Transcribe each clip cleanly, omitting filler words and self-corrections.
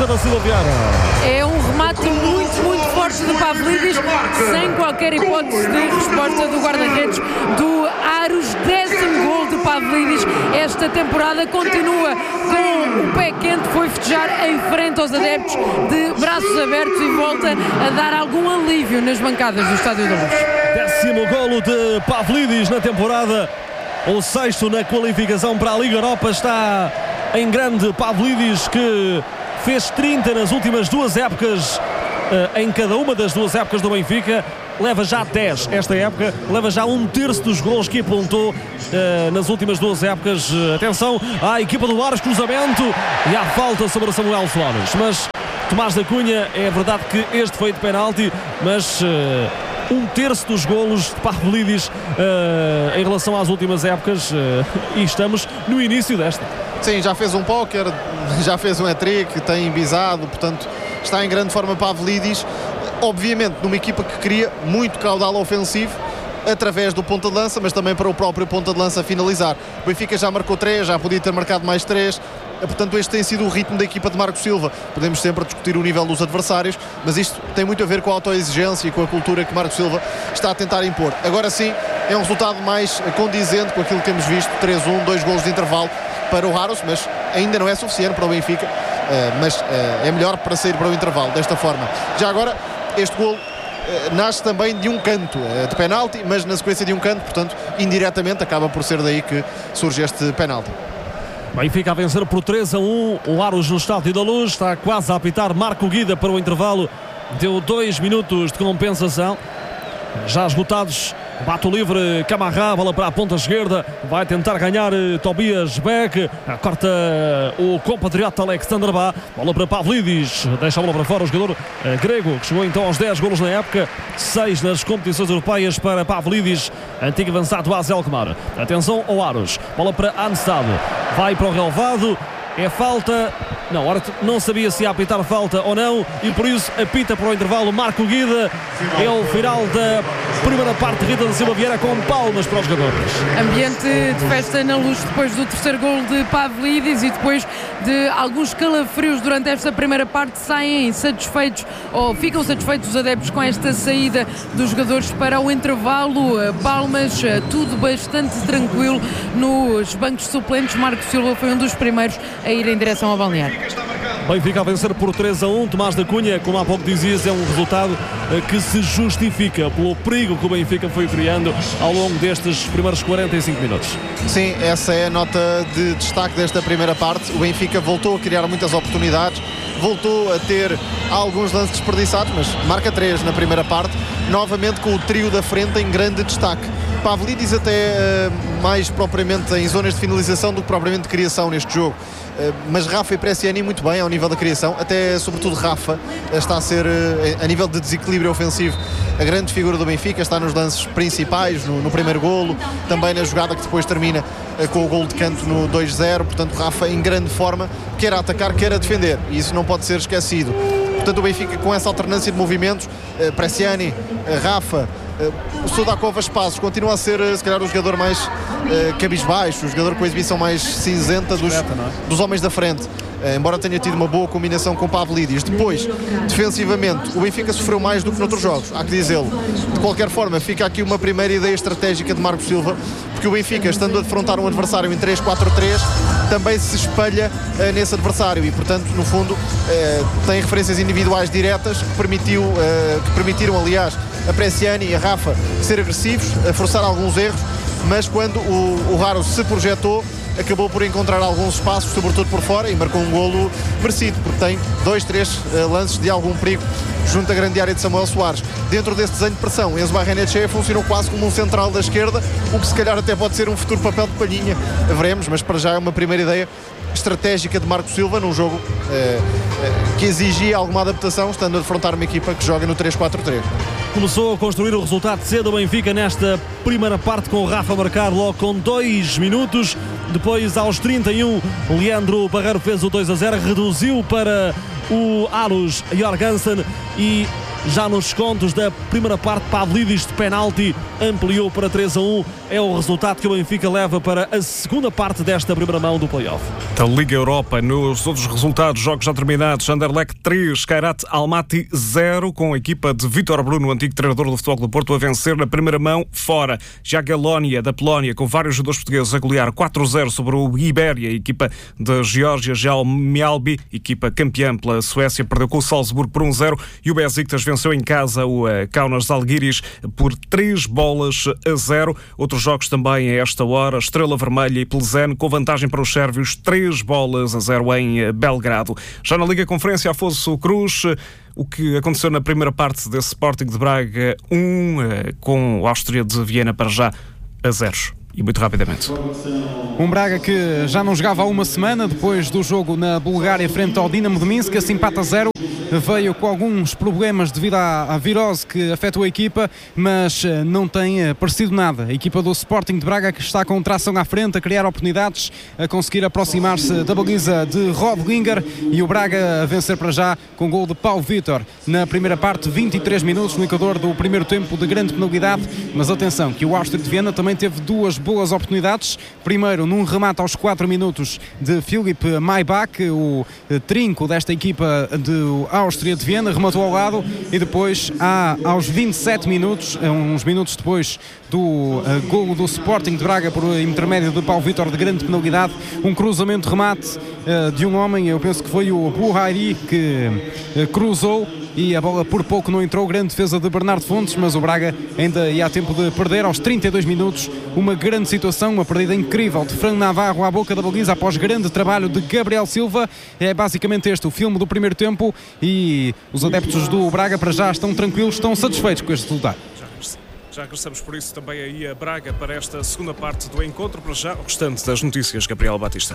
Rita da Silva Vieira. É um remate muito forte de Pavlidis, sem qualquer hipótese de resposta do guarda-redes do Aros. 10º gol de Pavlidis esta temporada. Continua com o pé quente, foi festejar em frente aos adeptos de braços abertos e volta a dar algum alívio nas bancadas do Estádio da Luz. 10º golo de Pavlidis na temporada, o 6º na qualificação para a Liga Europa. Está em grande Pavlidis, que fez 30 nas últimas duas épocas, em cada uma das duas épocas do Benfica. Leva já 10 esta época, leva já 1/3 dos golos que apontou nas últimas duas épocas. Atenção à equipa do Aros, cruzamento e à falta sobre Samuel Soares. Mas Tomás da Cunha, é verdade que este foi de penalti, mas 1/3 dos golos de Pavlidis em relação às últimas épocas, e estamos no início desta. Sim, já fez um póquer, já fez um hat-trick, tem bisado, portanto está em grande forma Pavlidis. Obviamente numa equipa que cria muito caudal ofensivo através do ponta de lança, mas também para o próprio ponta de lança finalizar. O Benfica já marcou 3, já podia ter marcado mais 3. Portanto, este tem sido o ritmo da equipa de Marcos Silva. Podemos sempre discutir o nível dos adversários, mas isto tem muito a ver com a autoexigência e com a cultura que Marcos Silva está a tentar impor. Agora sim, é um resultado mais condizente com aquilo que temos visto. 3-1, 2 golos de intervalo para o Aros, mas ainda não é suficiente para o Benfica, mas é melhor para sair para o intervalo desta forma. Já agora, este golo nasce também de um canto de penalti, mas na sequência de um canto, portanto, indiretamente acaba por ser daí que surge este penalti. Benfica a vencer por 3-1 o Aros no Estádio da Luz. Está quase a apitar Marco Guida para o intervalo. Deu 2 minutos de compensação. Já esgotados, bate o livre Camarrá, bola para a ponta esquerda, vai tentar ganhar Tobias Beck, corta o compatriota Alexander Bá, bola para Pavlidis, deixa a bola para fora o jogador grego, que chegou então aos 10 golos na época, 6 nas competições europeias para Pavlidis, antigo avançado do AZ Alkmaar. Atenção ao Aros, bola para Anstad, vai para o relevado. É falta, não sabia se ia apitar falta ou não, e por isso apita para o intervalo Marco Guida. É o final da primeira parte. Rita da Silva Vieira com palmas para os jogadores. Ambiente de festa na Luz depois do terceiro gol de Pavlidis, e depois de alguns calafrios durante esta primeira parte, saem satisfeitos, ou ficam satisfeitos os adeptos com esta saída dos jogadores para o intervalo. Palmas, tudo bastante tranquilo nos bancos suplentes. Marco Silva foi um dos primeiros a ir em direção ao balneário. Benfica a vencer por 3-1. Tomás da Cunha, como há pouco dizias, é um resultado que se justifica pelo perigo que o Benfica foi criando ao longo destes primeiros 45 minutos. Sim, essa é a nota de destaque desta primeira parte. O Benfica voltou a criar muitas oportunidades, voltou a ter alguns lances desperdiçados, mas marca 3 na primeira parte, novamente com o trio da frente em grande destaque. Pavlidis até mais propriamente em zonas de finalização do que propriamente de criação neste jogo. Mas Rafa e Bresciani muito bem ao nível da criação, até sobretudo Rafa está a ser, a nível de desequilíbrio ofensivo, a grande figura do Benfica. Está nos lances principais, no primeiro golo, também na jogada que depois termina com o golo de canto no 2-0. Portanto, Rafa em grande forma, quer a atacar, quer a defender, e isso não pode ser esquecido. Portanto, o Benfica com essa alternância de movimentos, Bresciani, Rafa, o Sudakov Espaços continua a ser se calhar o jogador mais cabisbaixo, o jogador com a exibição mais cinzenta dos homens da frente, embora tenha tido uma boa combinação com Pavlidis. Depois, defensivamente, o Benfica sofreu mais do que noutros jogos, há que dizê-lo. De qualquer forma, fica aqui uma primeira ideia estratégica de Marcos Silva, porque o Benfica, estando a defrontar um adversário em 3-4-3, também se espelha nesse adversário, e portanto, no fundo, tem referências individuais diretas que permitiram, aliás, a Bresciani e a Rafa ser agressivos, a forçar alguns erros, mas quando o Aros se projetou, acabou por encontrar alguns espaços, sobretudo por fora, e marcou um golo merecido, porque tem 2-3 lances de algum perigo junto à grande área de Samuel Soares. Dentro desse desenho de pressão, Enzo Barrenetxea funcionou quase como um central da esquerda, o que se calhar até pode ser um futuro papel de Palhinha, veremos, mas para já é uma primeira ideia estratégica de Marco Silva num jogo que exigia alguma adaptação, estando a defrontar uma equipa que joga no 3-4-3. Começou a construir o resultado cedo o Benfica nesta primeira parte, com o Rafa a marcar logo com 2 minutos. Depois, aos 31, o Leandro Barreiro fez o 2-0, reduziu para o Aros Jorgensen, e já nos descontos da primeira parte, Pavlidis de penalti ampliou para 3-1. é o resultado que o Benfica leva para a segunda parte desta primeira mão do play-off. Da Liga Europa, nos outros resultados, jogos já terminados, Anderlecht 3, Kairat Almaty 0, com a equipa de Vítor Bruno, antigo treinador do Futebol do Porto, a vencer na primeira mão fora. Jagiellonia da Polónia, com vários jogadores portugueses a golear 4-0 sobre o Ibéria, a equipa da Geórgia, Jalmialbi, equipa campeã pela Suécia, perdeu com o Salzburgo por 1-0, e o Besiktas venceu em casa o Kaunas Žalgiris por 3-0. Outros jogos também a esta hora, Estrela Vermelha e Plzen, com vantagem para os sérvios, 3-0 em Belgrado. Já na Liga Conferência, Afonso Cruz, o que aconteceu na primeira parte desse Sporting de Braga 1, com o Áustria de Viena para já a 0. E muito rapidamente. Um Braga que já não jogava há uma semana, depois do jogo na Bulgária frente ao Dinamo de Minsk, esse empate a 0. Veio com alguns problemas devido à virose que afetou a equipa, mas não tem aparecido nada. A equipa do Sporting de Braga, que está com tração à frente, a criar oportunidades, a conseguir aproximar-se da baliza de Rodlinger, e o Braga a vencer para já com gol de Paulo Vítor. Na primeira parte, 23 minutos no Equador do primeiro tempo, de grande penalidade, mas atenção que o Áustria de Viena também teve duas boas oportunidades. Primeiro, num remate aos 4 minutos de Philipp Maybach, o trinco desta equipa de Áustria de Viena, rematou ao lado, e depois aos 27 minutos, uns minutos depois do golo do Sporting de Braga por intermédio de Paulo Vítor, de grande penalidade, um cruzamento remate de um homem, eu penso que foi o Buhairi, que cruzou e a bola por pouco não entrou. Grande defesa de Bernardo Fontes, mas o Braga ainda ia a tempo de perder. Aos 32 minutos, uma grande situação, uma perdida incrível de Fran Navarro à boca da baliza após grande trabalho de Gabriel Silva. É basicamente este o filme do primeiro tempo, e os adeptos do Braga para já estão tranquilos, estão satisfeitos com este resultado. Já regressamos por isso também aí a Braga para esta segunda parte do encontro. Para já, o restante das notícias, Gabriel Batista.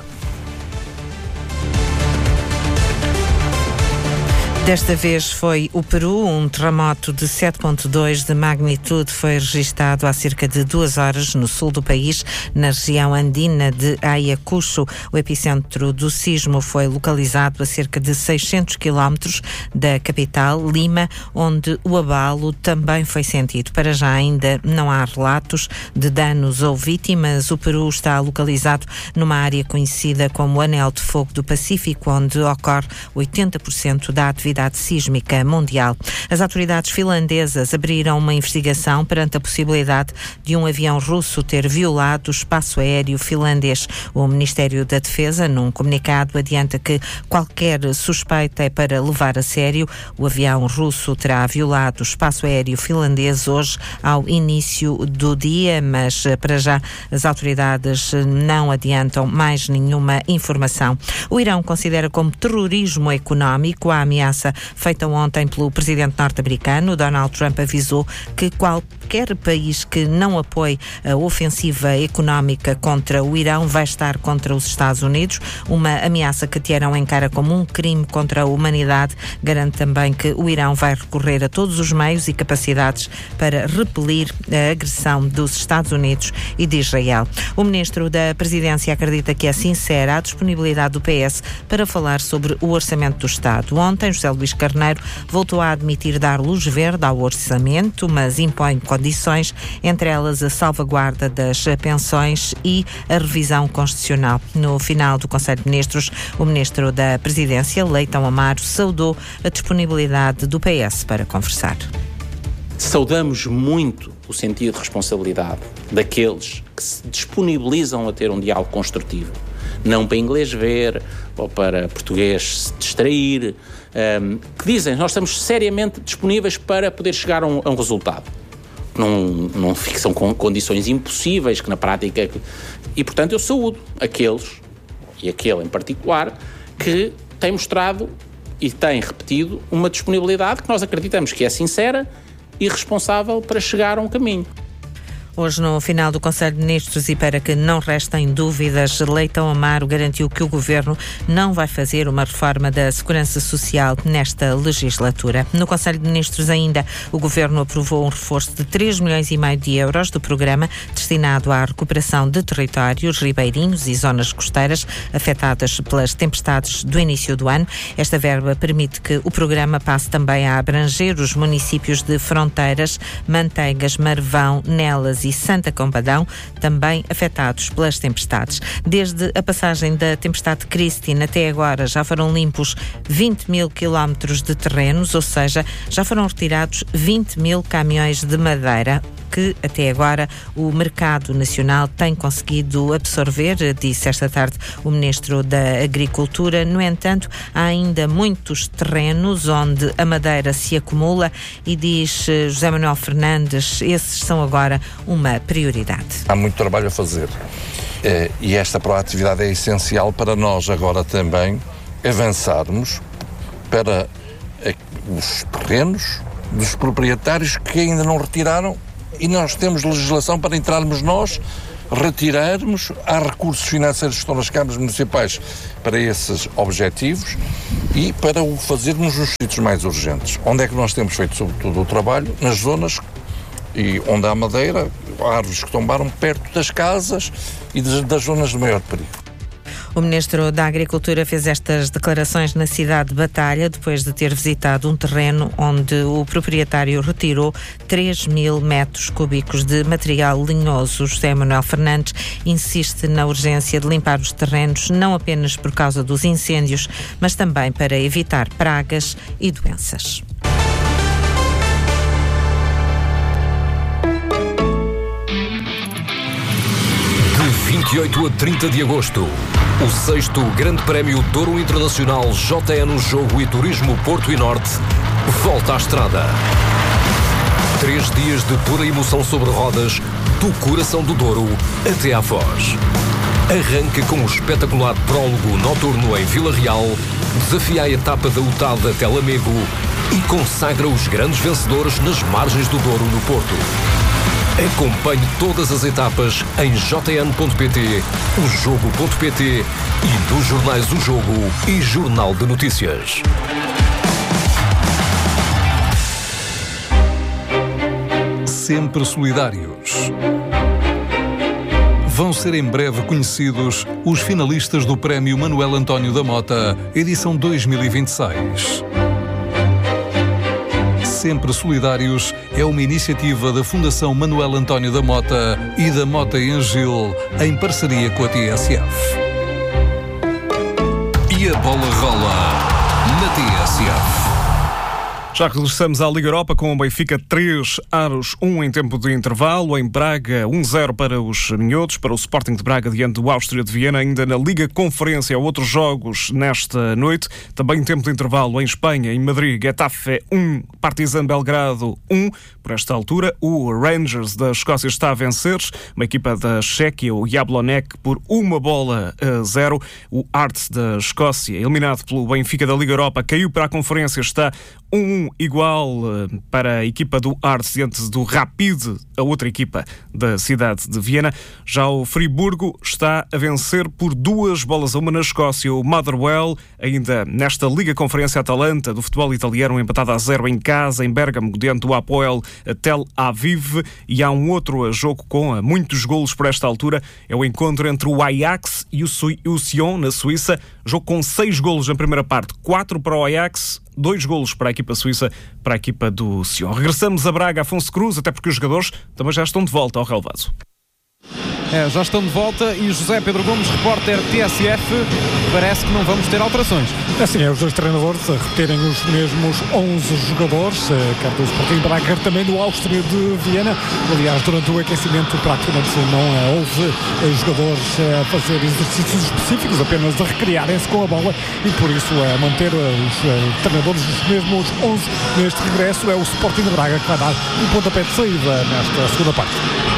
Desta vez foi o Peru. Um terremoto de 7,2 de magnitude foi registado há cerca de 2 horas no sul do país, na região andina de Ayacucho. O epicentro do sismo foi localizado a cerca de 600 quilómetros da capital, Lima, onde o abalo também foi sentido. Para já ainda não há relatos de danos ou vítimas. O Peru está localizado numa área conhecida como Anel de Fogo do Pacífico, onde ocorre 80% da atividade sísmica mundial. As autoridades finlandesas abriram uma investigação perante a possibilidade de um avião russo ter violado o espaço aéreo finlandês. O Ministério da Defesa, num comunicado, adianta que qualquer suspeita é para levar a sério. O avião russo terá violado o espaço aéreo finlandês hoje ao início do dia, mas para já as autoridades não adiantam mais nenhuma informação. O Irão considera como terrorismo económico a ameaça feita ontem pelo presidente norte-americano. Donald Trump avisou que qualquer país que não apoie a ofensiva económica contra o Irão vai estar contra os Estados Unidos, uma ameaça que Teherão encara como um crime contra a humanidade. Garante também que o Irão vai recorrer a todos os meios e capacidades para repelir a agressão dos Estados Unidos e de Israel. O ministro da Presidência acredita que é sincera a disponibilidade do PS para falar sobre o orçamento do Estado. Ontem, José Luís Carneiro voltou a admitir dar luz verde ao orçamento, mas impõe condições, entre elas a salvaguarda das pensões e a revisão constitucional. No final do Conselho de Ministros, o ministro da Presidência, Leitão Amaro, saudou a disponibilidade do PS para conversar. Saudamos muito o sentido de responsabilidade daqueles que se disponibilizam a ter um diálogo construtivo, não para inglês ver ou para português se distrair, que dizem, nós estamos seriamente disponíveis para poder chegar a um resultado. Não fixam com condições impossíveis, que na prática... E, portanto, eu saúdo aqueles, e aquele em particular, que têm mostrado e têm repetido uma disponibilidade que nós acreditamos que é sincera e responsável para chegar a um caminho. Hoje, no final do Conselho de Ministros, e para que não restem dúvidas, Leitão Amaro garantiu que o Governo não vai fazer uma reforma da Segurança Social nesta legislatura. No Conselho de Ministros ainda, o Governo aprovou um reforço de 3,5 milhões de euros do programa destinado à recuperação de territórios ribeirinhos e zonas costeiras afetadas pelas tempestades do início do ano. Esta verba permite que o programa passe também a abranger os municípios de Fronteiras, Manteigas, Marvão, Nelas e Santa Combadão, também afetados pelas tempestades. Desde a passagem da tempestade Christine até agora já foram limpos 20 mil quilómetros de terrenos, ou seja, já foram retirados 20 mil caminhões de madeira, que até agora o mercado nacional tem conseguido absorver, disse esta tarde o Ministro da Agricultura. No entanto, há ainda muitos terrenos onde a madeira se acumula e, diz José Manuel Fernandes, esses são agora uma prioridade. Há muito trabalho a fazer e esta proatividade é essencial para nós agora também avançarmos para os terrenos dos proprietários que ainda não retiraram. E nós temos legislação para entrarmos nós, retirarmos, há recursos financeiros que estão nas câmaras municipais para esses objetivos e para o fazermos nos sítios mais urgentes. Onde é que nós temos feito sobretudo o trabalho? Nas zonas e onde há madeira, árvores que tombaram perto das casas e das zonas de maior perigo. O Ministro da Agricultura fez estas declarações na cidade de Batalha, depois de ter visitado um terreno onde o proprietário retirou 3 mil metros cúbicos de material linhoso. José Manuel Fernandes insiste na urgência de limpar os terrenos, não apenas por causa dos incêndios, mas também para evitar pragas e doenças. De 28 a 30 de agosto, o 6º Grande Prémio Douro Internacional JN Jogo e Turismo Porto e Norte volta à estrada. 3 dias de pura emoção sobre rodas, do coração do Douro até à Foz. Arranca com o espetacular prólogo noturno em Vila Real, desafia a etapa da UTAD até Lamego e consagra os grandes vencedores nas margens do Douro no Porto. Acompanhe todas as etapas em jn.pt, ojogo.pt e nos jornais O Jogo e Jornal de Notícias. Sempre solidários. Vão ser em breve conhecidos os finalistas do Prémio Manuel António da Mota, edição 2026. Sempre Solidários é uma iniciativa da Fundação Manuel António da Mota e da Mota em Gil, em parceria com a TSF. E a bola rola na TSF. Já regressamos à Liga Europa com o Benfica 3, Aros 1 em tempo de intervalo. Em Braga, 1-0 para os minhotos, para o Sporting de Braga diante do Áustria de Viena. Ainda na Liga Conferência, há outros jogos nesta noite. Também em tempo de intervalo em Espanha, em Madrid, Getafe 1, Partizan Belgrado 1. Por esta altura, o Rangers da Escócia está a vencer. Uma equipa da Chequia, o Jablonec, por 1-0. O Hearts da Escócia, eliminado pelo Benfica da Liga Europa, caiu para a Conferência, está 1-1 igual para a equipa do Hearts diante do Rapid, a outra equipa da cidade de Viena. Já o Friburgo está a vencer por 2-1 na Escócia. O Motherwell, ainda nesta Liga Conferência, Atalanta do futebol italiano, empatado a 0 em casa, em Bérgamo, diante do Apoel Tel Aviv. E há um outro jogo com muitos golos por esta altura, é o encontro entre o Ajax e o Sion, na Suíça. Jogo com 6 golos na primeira parte, 4 para o Ajax, 2 golos para a equipa suíça, para a equipa do Sion. Regressamos a Braga, Afonso Cruz, até porque os jogadores também já estão de volta ao relevado. Já estão de volta e José Pedro Gomes, repórter TSF, parece que não vamos ter alterações. Assim é, os dois treinadores a repetirem os mesmos 11 jogadores, quer do Sporting Braga, quer também do Áustria de Viena. Aliás, durante o aquecimento praticamente não houve jogadores a fazer exercícios específicos, apenas a recriarem-se com a bola, e por isso manter os treinadores os mesmos 11 neste regresso. É o Sporting de Braga que vai dar um pontapé de saída nesta segunda parte.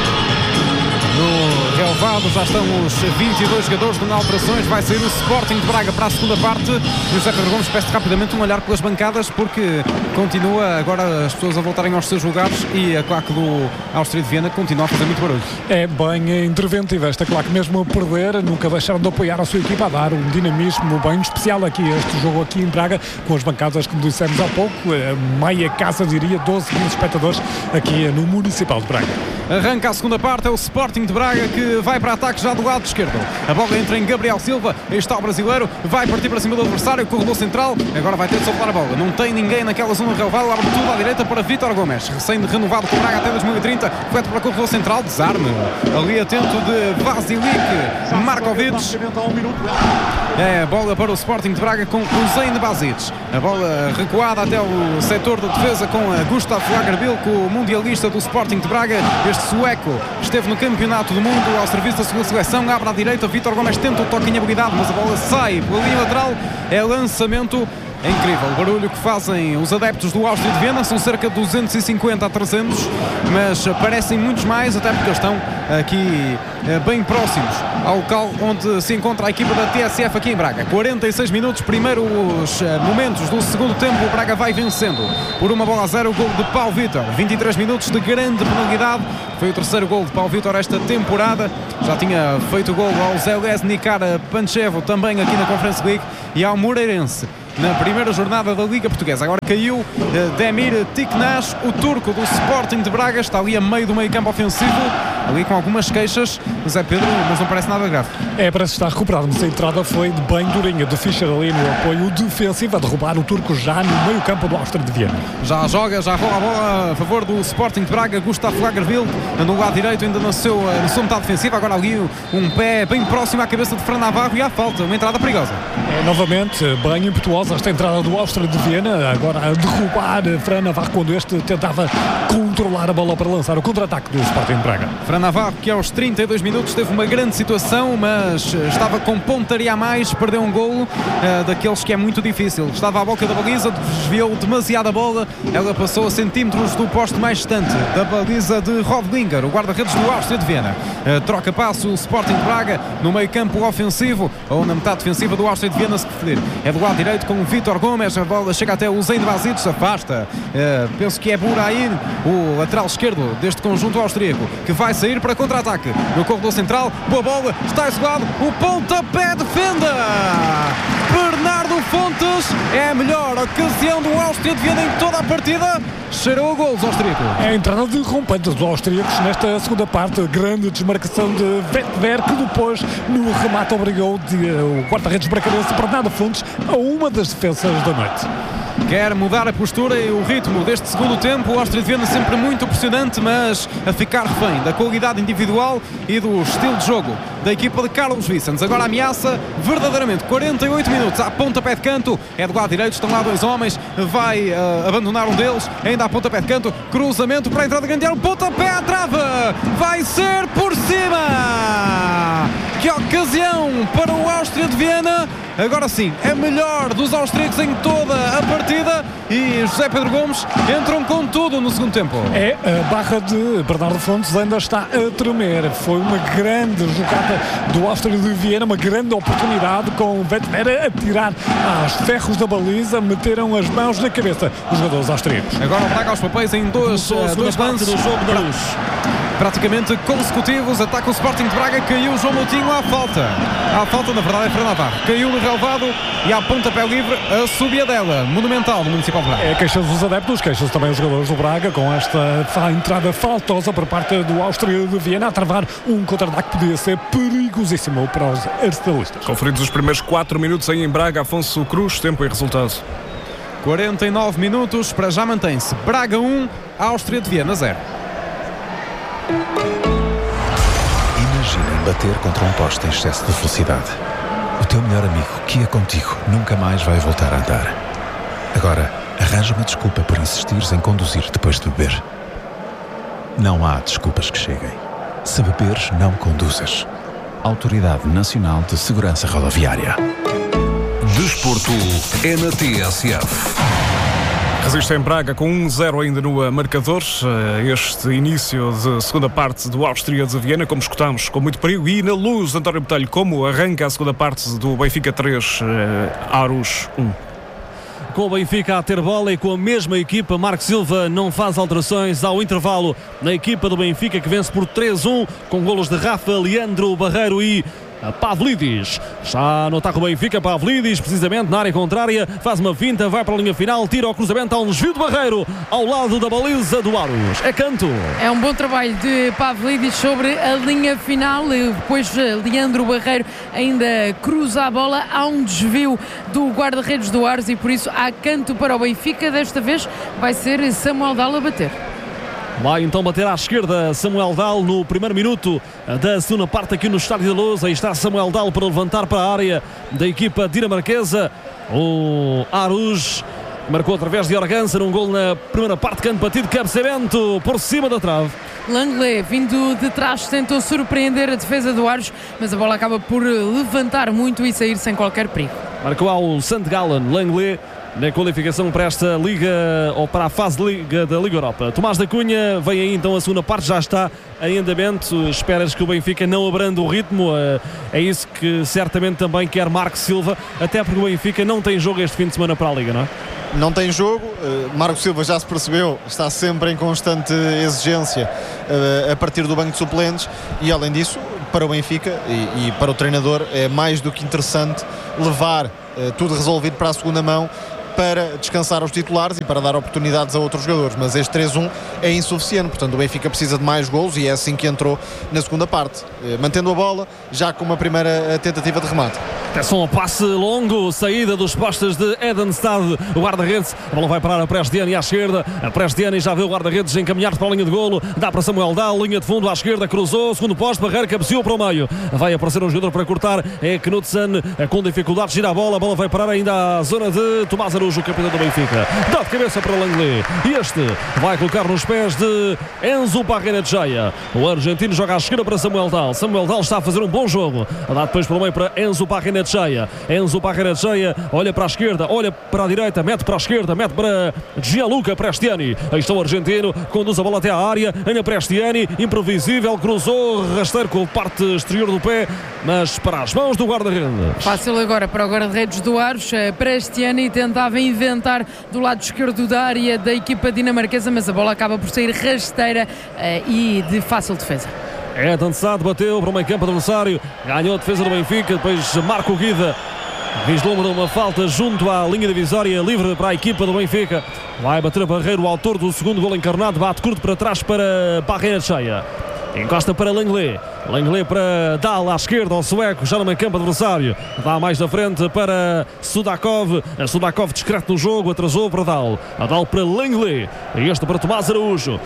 No relevado já estão os 22 jogadores, não há alterações. Vai sair o Sporting de Braga para a segunda parte. E o José Pedro Gomes peço rapidamente um olhar pelas bancadas, porque continua agora as pessoas a voltarem aos seus lugares e a claque do Áustria de Viena continua a fazer muito barulho. É bem interventiva esta claque, mesmo a perder, nunca deixaram de apoiar a sua equipa, a dar um dinamismo bem especial aqui este jogo aqui em Braga, com as bancadas, como dissemos há pouco, meia casa, diria, 12 mil espectadores aqui no Municipal de Braga. Arranca a segunda parte, é o Sporting de Braga que vai vai para ataque já do lado esquerdo. A bola entra em Gabriel Silva, aí está o brasileiro, vai partir para cima do adversário, corredor central, agora vai ter de soltar a bola. Não tem ninguém naquela zona relevada, abre tudo à direita para Vítor Gomes, recém-renovado com o Braga até 2030, feito para o corredor central, desarme. Ali atento de Vasilik, Markovic. É, bola para o Sporting de Braga com Hussein Basic. A bola recuada até o setor de defesa com Gustav Lagerbielke, o mundialista do Sporting de Braga. Este sueco esteve no Campeonato do Mundo ao serviço da sua seleção. Abre à direita, Vítor Gomes tenta o toque em habilidade, mas a bola sai pela linha lateral. É lançamento. É incrível o barulho que fazem os adeptos do Áustria de Viena, são cerca de 250 a 300, mas parecem muitos mais, até porque eles estão aqui bem próximos ao local onde se encontra a equipa da TSF aqui em Braga. 46 minutos, primeiros momentos do segundo tempo, o Braga vai vencendo por 1-0, o gol de Paulo Vítor. 23 minutos de grande penalidade, foi o terceiro gol de Paulo Vítor esta temporada, já tinha feito o gol ao Zelez Nikar Panchevo também aqui na Conference League e ao Moreirense na primeira jornada da Liga Portuguesa. Agora caiu Demir Tiknash, o turco do Sporting de Braga, está ali a meio do meio campo ofensivo, ali com algumas queixas, Zé Pedro, mas não parece nada grave. Parece estar recuperado, mas a entrada foi de bem durinha de Fischer ali no apoio defensivo, a derrubar o turco já no meio campo do Áustria de Viena. Já joga, já rola a bola a favor do Sporting de Braga, Gustav Lagerbielke no lado direito, ainda na sua metade defensiva, agora ali um pé bem próximo à cabeça de Fran Navarro e à falta, uma entrada perigosa. Novamente, bem impetuosa esta entrada do Áustria de Viena, agora a derrubar Fran Navarro quando este tentava controlar a bola para lançar o contra-ataque do Sporting de Braga. Fran Navarro, que aos 32 minutos teve uma grande situação, mas estava com pontaria a mais, perdeu um golo daqueles que é muito difícil. Estava à boca da baliza, desviou demasiado a bola, ela passou a centímetros do poste mais distante da baliza de Rodlinger, o guarda-redes do Áustria de Viena. Troca passo o Sporting de Braga no meio campo ofensivo, ou na metade defensiva do Áustria de Viena, se preferir. É do lado direito com o Vítor Gomes, a bola chega até o Hussein Basic, se afasta. Penso que é Burair, o lateral esquerdo deste conjunto austríaco, que vai sair para contra-ataque no corredor central. Boa bola, está isolado, o pontapé defenda. Bernardo Fontes, é a melhor ocasião do Áustria de Viena em toda a partida. Cheirou a golos austríaco. É a entrada de rompentes dos austríacos nesta segunda parte, grande desmarcação de Vetver, que depois no remate obrigou o guarda-redes bracarense Bernardo Fontes a uma das defesas da noite. Quer mudar a postura e o ritmo deste segundo tempo. O Áustria de Viena sempre muito pressionante, mas a ficar refém da qualidade individual e do estilo de jogo da equipa de Carlos Vicens. Agora ameaça verdadeiramente 48 minutos à pontapé de canto, é do lado direito, estão lá dois homens, vai abandonar um deles, ainda à pontapé de canto, cruzamento para a entrada grande área, pontapé à trava, vai ser por cima. Que ocasião para o Áustria de Viena. Agora sim, é melhor dos austríacos em toda a partida e José Pedro Gomes entram com tudo no segundo tempo. A barra de Bernardo Fontes ainda está a tremer. Foi uma grande jogada do Áustria de Viena, uma grande oportunidade com o Vetver a tirar aos ferros da baliza, meteram as mãos na cabeça os jogadores austríacos. Agora o Braga aos papéis em dois lances do jogo da Luz. Praticamente consecutivos, ataca o Sporting de Braga, caiu o João Moutinho à falta. À falta, na verdade, é Fran Navarro. Caiu no relevado e à pontapé livre a subida dela, monumental do Municipal de Braga. Queixas dos adeptos, queixas também os jogadores do Braga com esta entrada faltosa por parte do Áustria de Viena a travar um contra-ataque que podia ser perigosíssimo para os arsenalistas. Conferidos os primeiros 4 minutos aí em Braga, Afonso Cruz, tempo e resultado. 49 minutos, para já mantém-se Braga 1, Áustria de Viena 0. Imaginem bater contra um poste em excesso de velocidade. O teu melhor amigo, que ia contigo, nunca mais vai voltar a andar. Agora, arranja uma desculpa por insistires em conduzir depois de beber. Não há desculpas que cheguem. Se beberes, não conduzas. Autoridade Nacional de Segurança Rodoviária. Desporto é na TSF. Resiste em Braga com 1-0 ainda no marcador. Este início de segunda parte do Áustria de Viena, como escutámos, com muito perigo. E na Luz, António Botelho, como arranca a segunda parte do Benfica 3, Aros 1. Com o Benfica a ter bola e com a mesma equipa, Marco Silva não faz alterações ao intervalo na equipa do Benfica, que vence por 3-1, com golos de Rafa, Leandro Barreiro e Pavlidis. Já no ataque o Benfica, Pavlidis, precisamente na área contrária, faz uma finta, vai para a linha final, tira o cruzamento, há um desvio de Barreiro ao lado da baliza do Aros. É canto. É um bom trabalho de Pavlidis sobre a linha final. Depois Leandro Barreiro ainda cruza a bola, há um desvio do guarda-redes do Aros e por isso há canto para o Benfica. Desta vez vai ser Samuel Dal a bater. Vai então bater à esquerda Samuel Dal no primeiro minuto da segunda parte aqui no Estádio da Luz. Aí está Samuel Dal para levantar para a área da equipa dinamarquesa. O Aros marcou através de Organza num gol na primeira parte, canto batido, cabeceamento por cima da trave. Langley, vindo de trás, tentou surpreender a defesa do Aros, mas a bola acaba por levantar muito e sair sem qualquer perigo. Marcou ao St. Gallen Langley na qualificação para esta Liga, ou para a fase de Liga da Liga Europa. Tomás da Cunha, vem aí então a segunda parte, já está em andamento. Esperas que o Benfica não abrande o ritmo? É isso que certamente também quer Marco Silva, até porque o Benfica não tem jogo este fim de semana para a Liga, não é? Não tem jogo, Marco Silva já se percebeu, está sempre em constante exigência a partir do banco de suplentes e além disso, para o Benfica e para o treinador é mais do que interessante levar tudo resolvido para a segunda mão para descansar os titulares e para dar oportunidades a outros jogadores, mas este 3-1 é insuficiente, portanto o Benfica precisa de mais golos e é assim que entrou na segunda parte, mantendo a bola já com uma primeira tentativa de remate. Atenção ao passe longo, saída dos postas de Edenstad, o guarda-redes, a bola vai parar a Prestiani à esquerda, a Prestiani já vê o guarda-redes encaminhar-se para a linha de golo, dá para Samuel Dal, linha de fundo à esquerda, cruzou, segundo poste, Barreira cabeceou para o meio, vai aparecer um jogador para cortar, é Knudsen, com dificuldade, gira a bola vai parar ainda à zona de Tomás Araújo, o capitão do Benfica, dá de cabeça para Langley, e este vai colocar nos pés de Enzo Barrenetxeia, o argentino joga à esquerda para Samuel Dal está a fazer um bom jogo, dá depois para o meio para Enzo Barrenetxeia, olha para a esquerda, olha para a direita, mete para a esquerda, mete para Gianluca Prestiani, aí está o argentino, conduz a bola até à área, ainda Prestiani, imprevisível, cruzou, rasteiro com a parte exterior do pé, mas para as mãos do guarda-redes. Fácil agora para o guarda-redes do Aros, Prestiani tentava inventar do lado esquerdo da área da equipa dinamarquesa, mas a bola acaba por sair rasteira e de fácil defesa. Edenstad bateu para o meio campo adversário, ganhou a defesa do Benfica, depois Marco Guida vislumbra uma falta junto à linha divisória, livre para a equipa do Benfica, vai bater a Barreiro, o autor do segundo gol encarnado, bate curto para trás para Barrenetxeia, encosta para Langley para Dal à esquerda, ao sueco, já no meio campo adversário, dá mais na frente para Sudakov, discreto no jogo, atrasou para Dal para Langley, e este para Tomás Araújo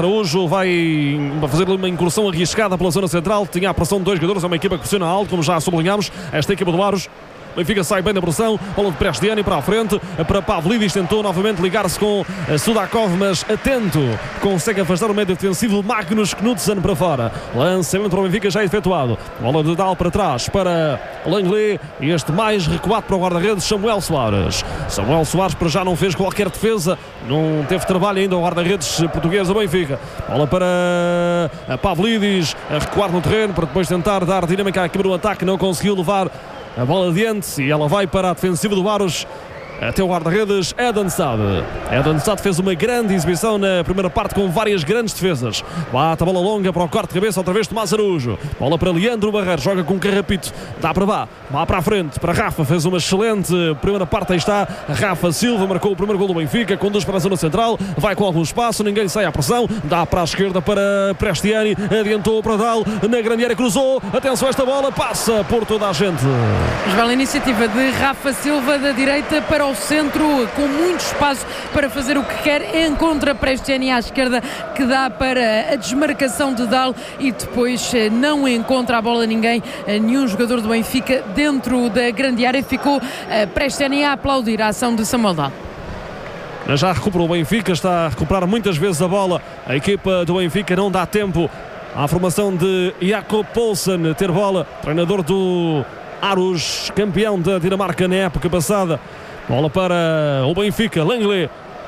vai fazer uma incursão arriscada pela zona central, tinha a pressão de dois jogadores, é uma equipa que pressiona alto, como já sublinhámos, esta equipa do Aros. Benfica sai bem da pressão, bola de Prestiani para a frente, para Pavlidis, tentou novamente ligar-se com Sudakov, mas atento, consegue afastar o meio defensivo Magnus Knudsen para fora, lançamento para o Benfica já efetuado, bola de Dal para trás para Langley, e este mais recuado para o guarda-redes Samuel Soares para já não fez qualquer defesa, não teve trabalho ainda o guarda-redes português do Benfica, bola para Pavlidis, a recuar no terreno para depois tentar dar dinâmica à equipe do ataque, não conseguiu levar a bola adiante e ela vai para a defensiva do Aros até o guarda-redes Edenstad fez uma grande exibição na primeira parte com várias grandes defesas, bate a bola longa para o corte de cabeça, outra vez Tomás Araújo, bola para Leandro Barreiro, joga com Carrapito, dá para vá para a frente, para Rafa, fez uma excelente primeira parte, aí está Rafa Silva, marcou o primeiro gol do Benfica, conduz para a zona central, vai com algum espaço, ninguém sai à pressão, dá para a esquerda para Prestiani, adiantou para Dal, na grande área cruzou, atenção a esta bola, passa por toda a gente. Bela iniciativa de Rafa Silva da direita para o centro, com muito espaço para fazer o que quer, encontra Prestiani à esquerda, que dá para a desmarcação de Dal e depois não encontra a bola nenhum jogador do Benfica dentro da grande área, ficou Prestiani a aplaudir a ação de Samuel Dal. Já recuperou o Benfica, está a recuperar muitas vezes a bola, a equipa do Benfica não dá tempo à formação de Jakob Poulsen ter bola, treinador do Aros, campeão da Dinamarca na época passada. Bola para o Benfica, Langley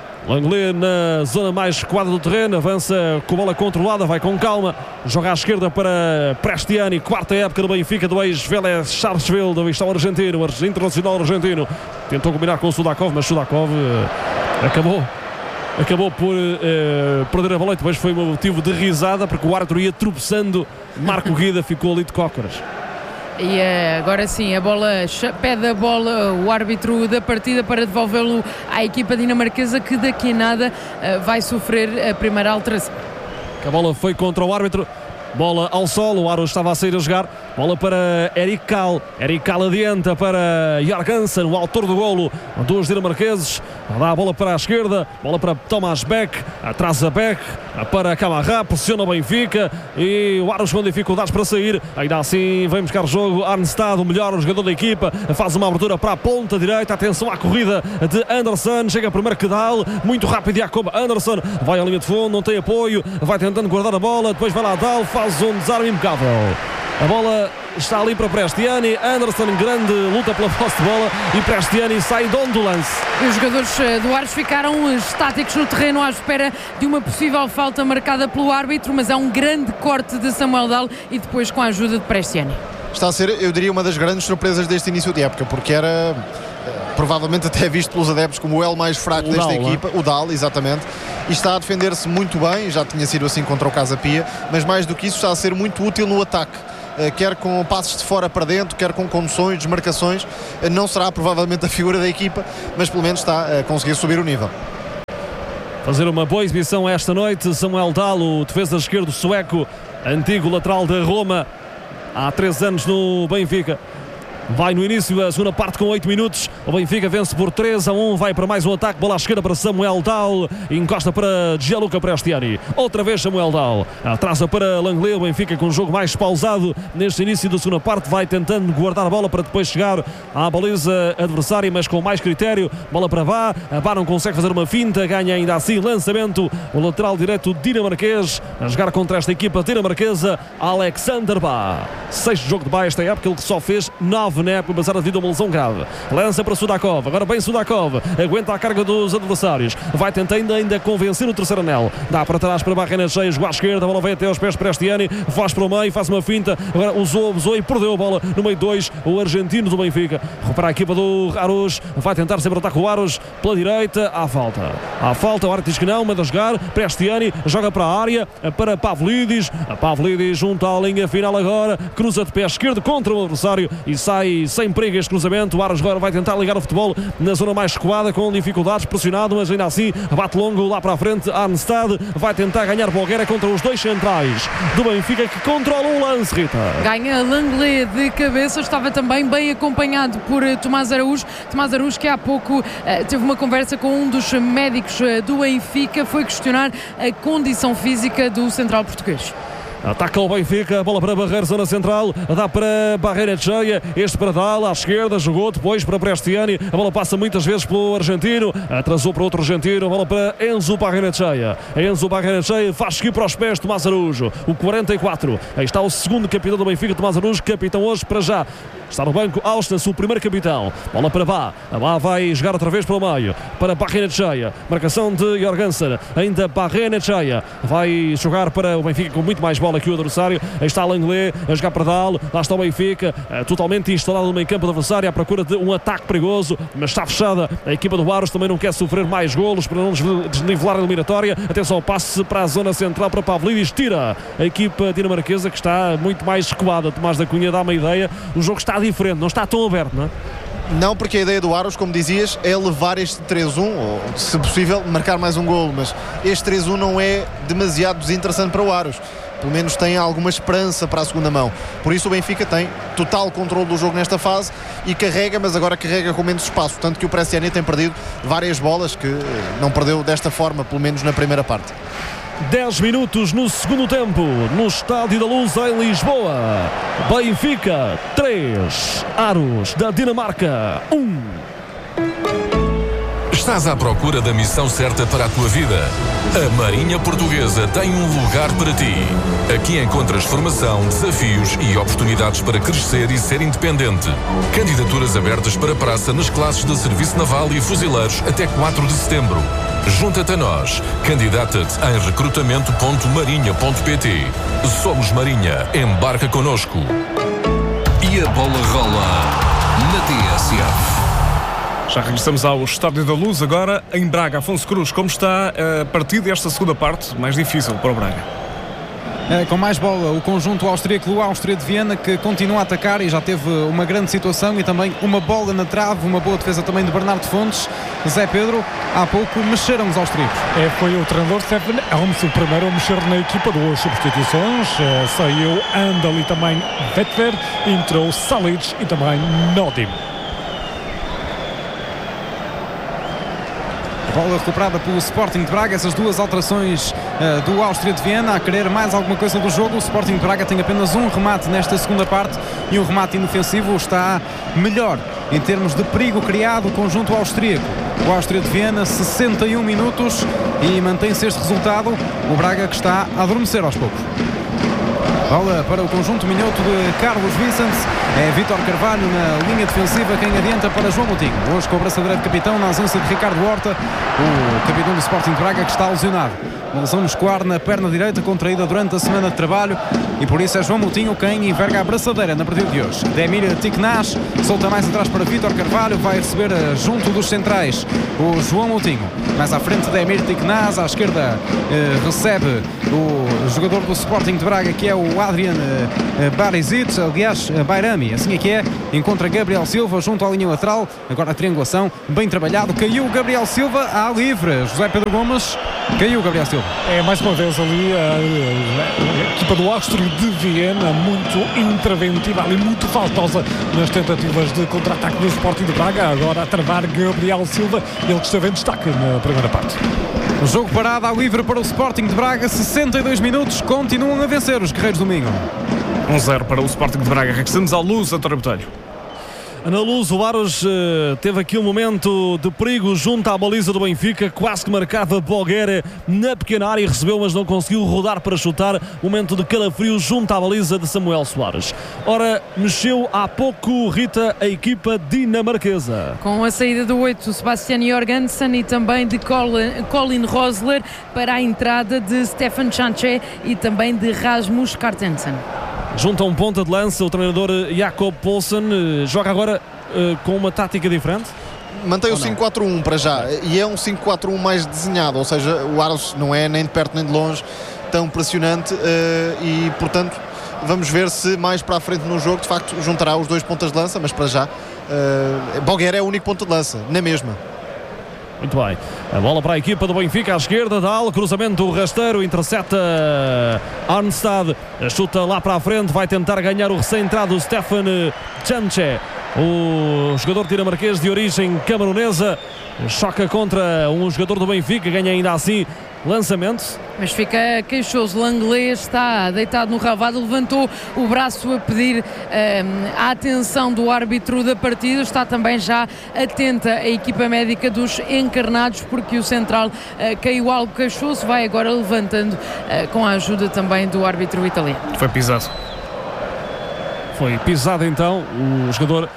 na zona mais recuada do terreno, avança com a bola controlada, vai com calma, joga à esquerda para Prestiani, quarta época do Benfica, do ex-Vélez Sarsfield, aí está o argentino, o internacional argentino, tentou combinar com o Sudakov, mas Sudakov acabou por perder a bola e depois foi um motivo de risada, porque o árbitro ia tropeçando, Marco Guida ficou ali de cócoras. E agora sim, a bola pede a bola, o árbitro da partida, para devolvê-lo à equipa dinamarquesa, que daqui a nada vai sofrer a primeira alteração. A bola foi contra o árbitro. Bola ao solo, o Aros estava a sair a jogar. Bola para Erik Kall. Erik Kall adianta para Jorgensen, o autor do golo dos dinamarqueses. Dá a bola para a esquerda. Bola para Thomas Beck. Atrasa Beck para Camará. Pressiona o Benfica. E o Aros com dificuldades para sair. Ainda assim vem buscar o jogo. Arnstad, o melhor jogador da equipa. Faz uma abertura para a ponta direita. Atenção à corrida de Anderson. Chega primeiro Kedal. Muito rápido Jacob Anderson. Vai à linha de fundo. Não tem apoio. Vai tentando guardar a bola. Depois vai lá Dal. Faz um desarme impecável. A bola está ali para Prestiani. Anderson, grande luta pela posse de bola, e Prestiani sai dono do lance. E os jogadores do Aros ficaram estáticos no terreno à espera de uma possível falta marcada pelo árbitro, mas é um grande corte de Samuel Dal e depois com a ajuda de Prestiani. Está a ser, eu diria, uma das grandes surpresas deste início de época, porque era provavelmente até visto pelos adeptos como o elo mais fraco desta equipa, o Dal, exatamente, e está a defender-se muito bem. Já tinha sido assim contra o Casa Pia, mas mais do que isso, está a ser muito útil no ataque, quer com passos de fora para dentro, quer com conduções, desmarcações. Não será provavelmente a figura da equipa, mas pelo menos está a conseguir subir o nível. Fazer uma boa exibição esta noite Samuel Dal, o defesa esquerdo sueco, antigo lateral da Roma, há 3 anos no Benfica. Vai no início da segunda parte com 8 minutos. O Benfica vence por 3-1. Vai para mais um ataque. Bola à esquerda para Samuel Dal. Encosta para Gianluca Prestiani. Outra vez Samuel Dal. Atrasa para Langley. O Benfica com um jogo mais pausado neste início da segunda parte. Vai tentando guardar a bola para depois chegar à baliza adversária, mas com mais critério. Bola para Bá. A Bá não consegue fazer uma finta. Ganha ainda assim lançamento. O lateral direito dinamarquês a jogar contra esta equipa dinamarquesa, Alexander Bá. 6º jogo de Bá esta época. Ele que só fez 9 na época, apesar devido a uma lesão grave. Lança para Sudakov, agora bem Sudakov, aguenta a carga dos adversários, vai tentando ainda convencer o terceiro anel, dá para trás para Barrenechea, jogou à esquerda, a bola vem até aos pés de Prestiani, faz para o meio, faz uma finta, agora usou e perdeu a bola no meio 2, o argentino do Benfica. Recupera a equipa do Aros, vai tentar sempre atacar o Aros pela direita, há falta, o árbitro diz que não, manda jogar. Prestiani joga para a área, para Pavlidis, a Pavlidis junto à linha final agora, cruza de pé esquerdo contra o adversário e sai sem perigo este cruzamento. O Aros agora vai tentar ligar o futebol na zona mais recuada, com dificuldades, pressionado, mas ainda assim bate longo lá para a frente. Arnstad vai tentar ganhar Bogueira contra os 2 centrais do Benfica, que controlam o lance, Rita. Ganha Langley de cabeça, estava também bem acompanhado por Tomás Araújo. Tomás Araújo, que há pouco teve uma conversa com um dos médicos do Benfica, foi questionar a condição física do central português. Ataca o Benfica, bola para Barreiro, zona central, dá para Barrenechea, este para Dal, à esquerda, jogou depois para Prestiani, a bola passa muitas vezes pelo argentino, atrasou para outro argentino, a bola para Enzo Barrenechea. Enzo Barrenechea faz seguir para os pés Tomás Araújo, o 44. Aí está o segundo capitão do Benfica, Tomás Araújo, capitão hoje para já. Está no banco Austin, o primeiro capitão. Bola para Bá. A Bá vai jogar outra vez para o meio. Para Barrenechea. Marcação de Jorgensen. Ainda Barrenechea. Vai jogar para o Benfica com muito mais bola que o adversário. Aí está Langley a jogar para Dal. Lá está o Benfica. Totalmente instalado no meio campo do adversário à procura de um ataque perigoso. Mas está fechada. A equipa do Aros também não quer sofrer mais golos para não desnivelar a eliminatória. Atenção ao passe para a zona central para Pavlidis. Tira a equipa dinamarquesa, que está muito mais recuada. Tomás da Cunha dá uma ideia. O jogo está diferente, não está tão aberto, não é? Não, porque a ideia do Aros, como dizias, é levar este 3-1, ou se possível marcar mais um golo, mas este 3-1 não é demasiado desinteressante para o Aros. Pelo menos tem alguma esperança para a segunda mão. Por isso o Benfica tem total controle do jogo nesta fase e carrega, mas agora carrega com menos espaço, tanto que o Prestiani tem perdido várias bolas que não perdeu desta forma, pelo menos na primeira parte. 10 minutos no segundo tempo, no Estádio da Luz em Lisboa. Benfica 3, Aros da Dinamarca 1. Estás à procura da missão certa para a tua vida? A Marinha Portuguesa tem um lugar para ti. Aqui encontras formação, desafios e oportunidades para crescer e ser independente. Candidaturas abertas para praça nas classes de Serviço Naval e Fuzileiros até 4 de setembro. Junta-te a nós. Candidata-te em recrutamento.marinha.pt. Somos Marinha. Embarca connosco. E a bola rola na TSF. Já regressamos ao Estádio da Luz, agora em Braga. Afonso Cruz, como está a partir desta segunda parte, mais difícil para o Braga? com mais bola o conjunto austríaco do Áustria de Viena, que continua a atacar e já teve uma grande situação e também uma bola na trave, uma boa defesa também de Bernardo Fontes. Zé Pedro, há pouco mexeram os austríacos. Foi o treinador Stefan Helms o primeiro a mexer na equipa, duas substituições. Saiu Andal e também Vetver, entrou Salic e também Nodim. Bola recuperada pelo Sporting de Braga, essas duas alterações do Áustria de Viena, a querer mais alguma coisa do jogo. O Sporting de Braga tem apenas um remate nesta segunda parte e um remate inofensivo. Está melhor em termos de perigo criado o conjunto austríaco. O Áustria de Viena, 61 minutos e mantém-se este resultado. O Braga que está a adormecer aos poucos. Bola para o conjunto minhoto de Carlos Vicente. É Vítor Carvalho na linha defensiva quem adianta para João Moutinho. Hoje com a braçadeira de capitão na ausência de Ricardo Horta, o capitão do Sporting de Braga, que está lesionado. Uma lesão muscular na perna direita contraída durante a semana de trabalho e por isso é João Moutinho quem enverga a braçadeira na partida de hoje. Demir Tiknaz solta mais atrás para Vítor Carvalho, vai receber junto dos centrais o João Moutinho. Mais à frente Demir Tiknaz, à esquerda recebe o jogador do Sporting de Braga, que é o Adrian Barisic, aliás Bairami, assim é que é, encontra Gabriel Silva junto à linha lateral, agora a triangulação, bem trabalhado, caiu Gabriel Silva à livre, José Pedro Gomes, caiu Gabriel Silva. Mais uma vez ali a equipa do Áustria de Viena, muito interventiva, ali muito faltosa nas tentativas de contra-ataque do Sporting de Braga, agora a travar Gabriel Silva, ele que esteve em destaque na primeira parte. O jogo parado ao livre para o Sporting de Braga, 62 minutos, continuam a vencer os guerreiros do Minho. 1-0 para o Sporting de Braga. Regressamos à Luz, António Botelho. Na Luz, o Aros teve aqui um momento de perigo junto à baliza do Benfica, quase que marcava Boguera na pequena área, recebeu, mas não conseguiu rodar para chutar. Momento de calafrio junto à baliza de Samuel Soares. Ora, mexeu há pouco, Rita, a equipa dinamarquesa. Com a saída do 8, Sebastian Jorgensen, e também de Colin Rosler para a entrada de Stefan Chanche e também de Rasmus Carstensen. Junto a um ponta de lança, o treinador Jakob Poulsen joga agora com uma tática diferente? Mantém o 5-4-1 para já, e é um 5-4-1 mais desenhado, ou seja, o Aros não é nem de perto nem de longe tão pressionante e, portanto, vamos ver se mais para a frente no jogo, de facto, juntará os dois pontas de lança, mas para já, Boguera é o único ponta de lança, na mesma. Muito bem, a bola para a equipa do Benfica à esquerda, Dal, cruzamento rasteiro, intercepta Arnstad, chuta lá para a frente, vai tentar ganhar o recém-entrado Stefan Chanche, o jogador dinamarquês de origem camerunesa, choca contra um jogador do Benfica, ganha ainda assim lançamento. Mas fica queixoso, Langlais está deitado no relvado, levantou o braço a pedir a atenção do árbitro da partida. Está também já atenta a equipa médica dos encarnados, porque o central caiu algo queixoso, vai agora levantando com a ajuda também do árbitro italiano. Foi pisado. Foi pisado então o jogador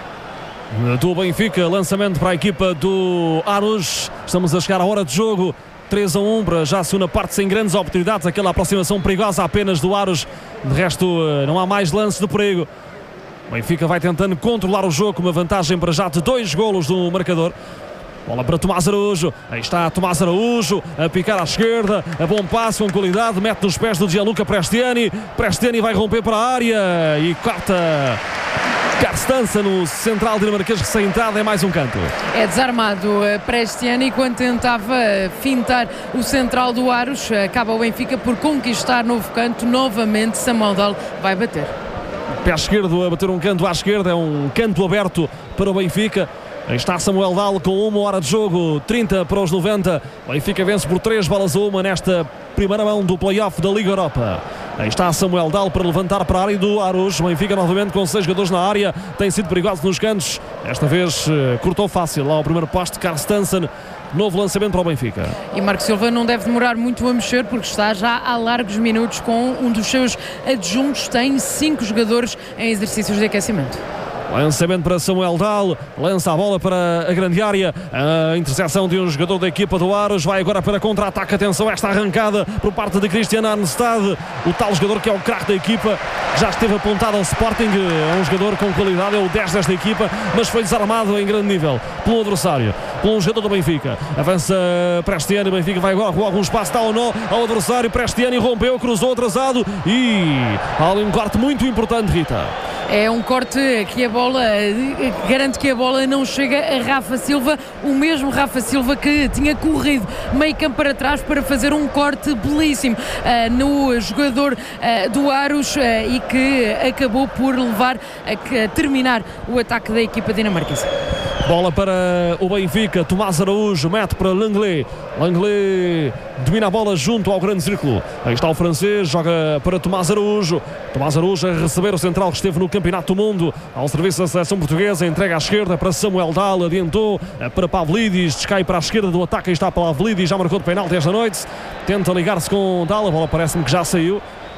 do Benfica, lançamento para a equipa do Aros. Estamos a chegar à hora de jogo. 3-1 para já a segunda parte, sem grandes oportunidades, aquela aproximação perigosa apenas do Aros, de resto não há mais lances de perigo. O Benfica vai tentando controlar o jogo com uma vantagem para já de 2 golos no marcador. Bola para Tomás Araújo, aí está Tomás Araújo a picar à esquerda, a bom passo com qualidade, mete nos pés do Gianluca Prestiani vai romper para a área e corta Carstensen, no central dinamarquês, recém-entrado, é mais um canto. É desarmado Prestiani quando tentava fintar o central do Aros. Acaba o Benfica por conquistar novo canto. Novamente Samuel Dal vai bater. Pé esquerdo a bater um canto à esquerda, é um canto aberto para o Benfica. Aí está Samuel Dal com 1 hora de jogo, 30 para os 90. O Benfica vence por 3-1 nesta primeira mão do play-off da Liga Europa. Aí está Samuel Dal para levantar para a área do Aros. O Benfica novamente com 6 jogadores na área, tem sido perigoso nos cantos. Desta vez cortou fácil lá ao primeiro poste Carstensen. Novo lançamento para o Benfica. E Marco Silva não deve demorar muito a mexer, porque está já há largos minutos com um dos seus adjuntos. Tem 5 jogadores em exercícios de aquecimento. Lançamento para Samuel Dal, lança a bola para a grande área, a interseção de um jogador da equipa do Aros, vai agora para contra-ataque. Atenção a esta arrancada por parte de Christian Arnstad, o tal jogador que é o craque da equipa, já esteve apontado ao Sporting, é um jogador com qualidade, é o 10 desta equipa, mas foi desarmado em grande nível pelo adversário, pelo jogador do Benfica. Avança Prestiani, o Benfica vai agora com algum espaço, dá ou não ao adversário. Prestiani rompeu, cruzou atrasado e há ali um corte muito importante, Rita. É um corte que a bola garante que a bola não chega a Rafa Silva, o mesmo Rafa Silva que tinha corrido meio campo para trás para fazer um corte belíssimo no jogador do Aros e que acabou por levar a terminar o ataque da equipa dinamarquesa. Bola para o Benfica, Tomás Araújo mete para Langley. Langley domina a bola junto ao grande círculo. Aí está o francês, joga para Tomás Araújo. Tomás Araújo a receber o central que esteve no Campeonato do Mundo ao serviço da seleção portuguesa. Entrega à esquerda para Samuel Dal, adiantou para Pavlidis, descai para a esquerda do ataque. Aí está Pavlidis, já marcou de penalti esta noite. Tenta ligar-se com Dal, a bola parece-me que já saiu.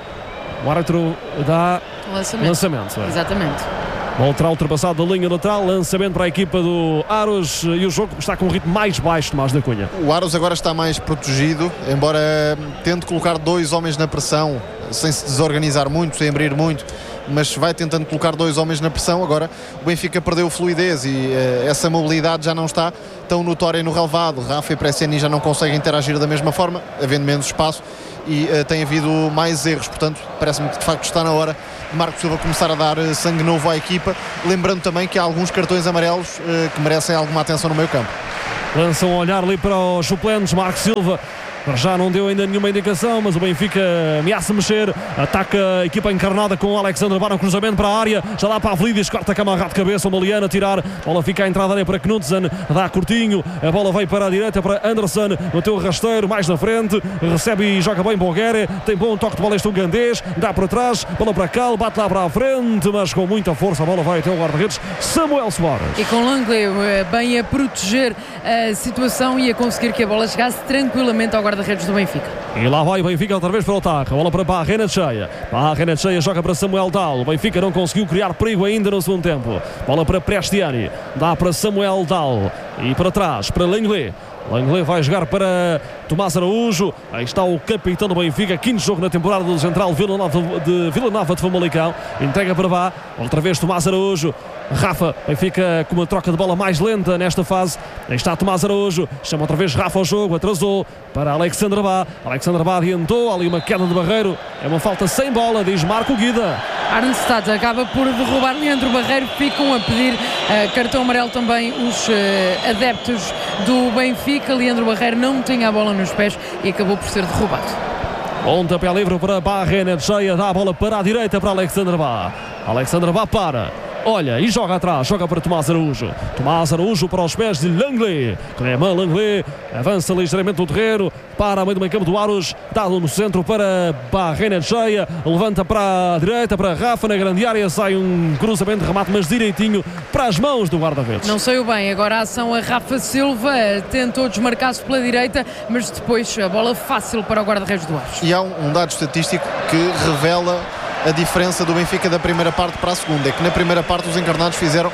O árbitro dá lançamento. Exatamente. Bola terá ultrapassado da linha lateral, lançamento para a equipa do Aros e o jogo está com um ritmo mais baixo, Tomás da Cunha. O Aros agora está mais protegido, embora tente colocar dois homens na pressão, sem se desorganizar muito, sem abrir muito, mas vai tentando colocar dois homens na pressão. Agora o Benfica perdeu fluidez e essa mobilidade já não está tão notória no relvado. Rafa e Prestiani já não conseguem interagir da mesma forma, havendo menos espaço, e tem havido mais erros. Portanto, parece-me que de facto está na hora de Marco Silva começar a dar sangue novo à equipa, lembrando também que há alguns cartões amarelos que merecem alguma atenção no meio campo. Lançam um olhar ali para os suplentes. Marco Silva já não deu ainda nenhuma indicação, mas o Benfica ameaça mexer, ataca a equipa encarnada com o Alexandre Barão, cruzamento para a área, já dá para Pavlidis, corta a camarada de cabeça, o Maliano a tirar, a bola fica à entrada da área para Knudsen, dá curtinho, a bola veio para a direita para Anderson, bateu o rasteiro mais na frente, recebe e joga bem Boguere, tem bom toque de bola este ugandês, dá para trás, bola para Cal, bate lá para a frente, mas com muita força a bola vai até o guarda-redes Samuel Soares. E com Langley bem a proteger a situação e a conseguir que a bola chegasse tranquilamente ao guarda-redes do Benfica. E lá vai o Benfica outra vez para o ataque, a bola para Barrena Cheia. Barrena Cheia joga para Samuel Dal. O Benfica não conseguiu criar perigo ainda no segundo tempo. Bola para Prestiani, dá para Samuel Dal e para trás para Langley. Langley vai jogar para Tomás Araújo. Aí está o capitão do Benfica, quinto jogo na temporada do central Vila Nova de Famalicão. Entrega para Bá, outra vez Tomás Araújo. Rafa, Benfica com uma troca de bola mais lenta nesta fase. Aí está Tomás Araújo, chama outra vez Rafa ao jogo, atrasou para Alexandre Bá. Alexandre Bá adiantou, ali uma queda de Barreiro, é uma falta sem bola, diz Marco Guida. Arnstad acaba por derrubar Leandro Barreiro, ficam a pedir cartão amarelo também os adeptos do Benfica. Leandro Barreiro não tinha a bola nos pés e acabou por ser derrubado. Pontapé livre para Barrena Cheia, dá a bola para a direita para Alexandre Bá. Alexandre Bá para, olha e joga atrás, joga para Tomás Araújo. Tomás Araújo para os pés de Langley. Clément Langley avança ligeiramente no terreno, para a meio do meio campo do Aros, dado no centro para Barrena Cheia, levanta para a direita para Rafa, na grande área sai um cruzamento de remate, mas direitinho para as mãos do guarda-redes. Não saiu bem, agora a ação a Rafa Silva, tentou desmarcar-se pela direita, mas depois a bola fácil para o guarda-redes do Aros. E há um dado estatístico que revela a diferença do Benfica da primeira parte para a segunda, é que na primeira parte os encarnados fizeram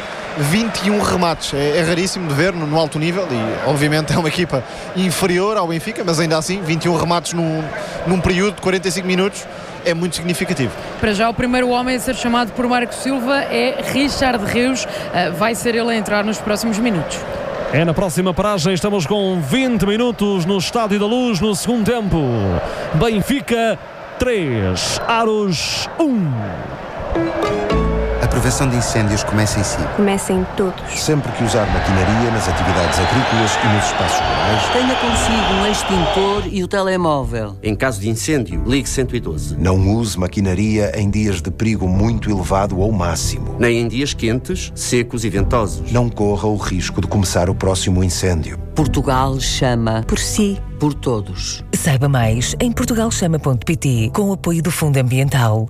21 remates, é raríssimo de ver no alto nível e obviamente é uma equipa inferior ao Benfica, mas ainda assim 21 remates num período de 45 minutos é muito significativo. Para já o primeiro homem a ser chamado por Marco Silva é Richard Rios, vai ser ele a entrar nos próximos minutos. É na próxima paragem, estamos com 20 minutos no Estádio da Luz no segundo tempo. Benfica 3, Aros 1. A prevenção de incêndios começa em si. Começa em todos. Sempre que usar maquinaria nas atividades agrícolas e nos espaços rurais. Tenha consigo um extintor e o telemóvel. Em caso de incêndio, ligue 112. Não use maquinaria em dias de perigo muito elevado ou máximo. Nem em dias quentes, secos e ventosos. Não corra o risco de começar o próximo incêndio. Portugal chama. Por si. Por todos. Saiba mais em portugalchama.pt com o apoio do Fundo Ambiental.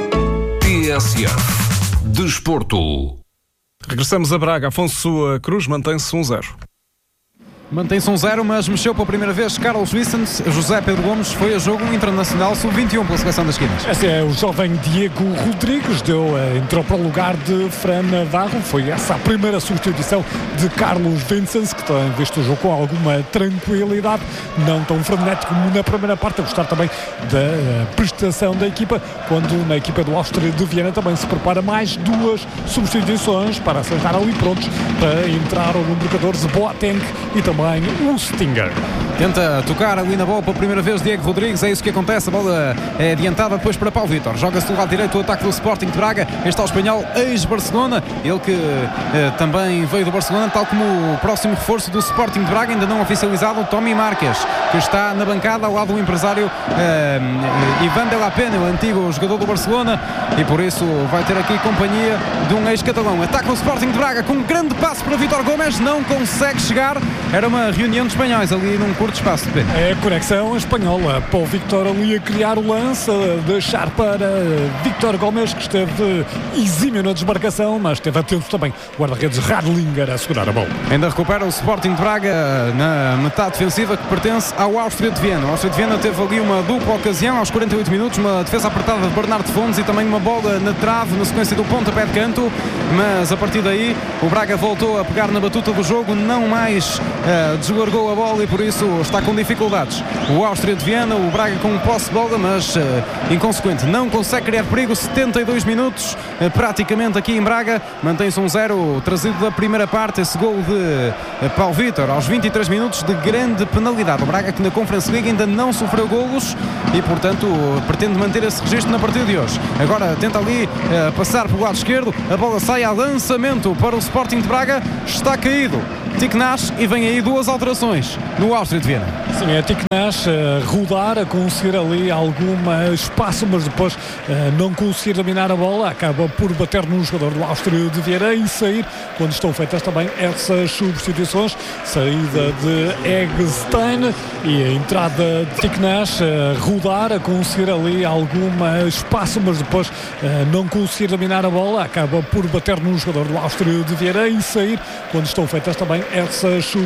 TSF Desporto. Regressamos a Braga. Afonso Cruz mantém-se 1-0. Mantém-se 1-0, mas mexeu pela primeira vez Carlos Vicens. José Pedro Gomes foi a jogo internacional sub-21 pela seleção das Quinas. Esse é o jovem Diego Rodrigues, entrou para o lugar de Fran Navarro. Foi essa a primeira substituição de Carlos Vicens, que tem visto o jogo com alguma tranquilidade, não tão frenético como na primeira parte, a gostar também da prestação da equipa, quando na equipa do Áustria de Viena também se prepara mais 2 substituições para sentar ali prontos para entrar o número 14 Boateng e também o Stinger. Tenta tocar ali na bola pela primeira vez Diego Rodrigues, é isso que acontece, a bola é adiantada depois para Paulo Vítor, joga-se do lado direito o ataque do Sporting de Braga, este é o espanhol ex-Barcelona, ele que também veio do Barcelona, tal como o próximo reforço do Sporting de Braga, ainda não oficializado, o Tommy Marques, que está na bancada ao lado do empresário Ivan de la Pena, o antigo jogador do Barcelona, e por isso vai ter aqui companhia de um ex-catalão. Ataque o Sporting de Braga com um grande passo para Vítor Gomes, não consegue chegar, era uma reunião de espanhóis ali num curto espaço de pé. É a conexão espanhola. Paulo Vítor ali a criar o lance, a deixar para Vítor Gomes, que esteve exímio na desmarcação, mas esteve atento também o guarda-redes Radlinger a segurar a bola. Ainda recupera o Sporting de Braga na metade defensiva que pertence ao Áustria de Viena. O Áustria de Viena teve ali uma dupla ocasião aos 48 minutos, uma defesa apertada de Bernardo Fontes e também uma bola na trave na sequência do pontapé de canto, mas a partir daí o Braga voltou a pegar na batuta do jogo, não mais deslargou a bola e por isso está com dificuldades. O Áustria de Viena, o Braga com posse de bola, mas inconsequente, não consegue criar perigo. 72 minutos praticamente aqui em Braga, mantém-se 1-0 trazido da primeira parte, esse gol de Paulo Vítor aos 23 minutos de grande penalidade. O Braga que na Conference League ainda não sofreu golos e portanto pretende manter esse registro na partida de hoje. Agora tenta ali passar pelo lado esquerdo, a bola sai a lançamento para o Sporting de Braga, está caído Tiknash e vem aí 2 alterações no Áustria de Viena. Sim, é Tiknash a rodar, a conseguir ali algum espaço, mas depois não conseguir dominar a bola, acaba por bater num jogador do Áustria de Viena e sair, quando estão feitas também essas substituições, saída de Eggestein e a entrada de Tiknash a rodar, a conseguir ali algum espaço, mas depois não conseguir dominar a bola, acaba por bater num jogador do Áustria de Viena e sair, quando estão feitas também essas substituições.